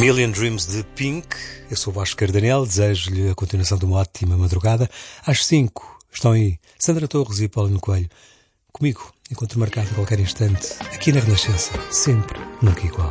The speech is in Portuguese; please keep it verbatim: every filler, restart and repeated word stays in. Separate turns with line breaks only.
Million Dreams de Pink. Eu sou o Vasco Cardanel, desejo-lhe a continuação de uma ótima madrugada. Às cinco estão aí Sandra Torres e Paulino Coelho. Comigo, encontro marcado a qualquer instante, aqui na Renascença, sempre, nunca igual.